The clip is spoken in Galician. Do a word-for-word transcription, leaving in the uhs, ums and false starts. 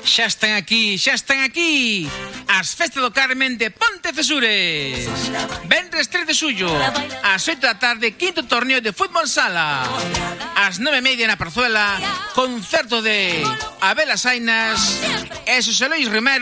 Xa están aquí, xa están aquí as Festas do Carmen de Pontecesures. Venres tres de xullo, ás oito da tarde, quinto torneo de fútbol sala. Ás nove e media na Parzuela, concerto de Abel Asainas e Xosé Luis Romero.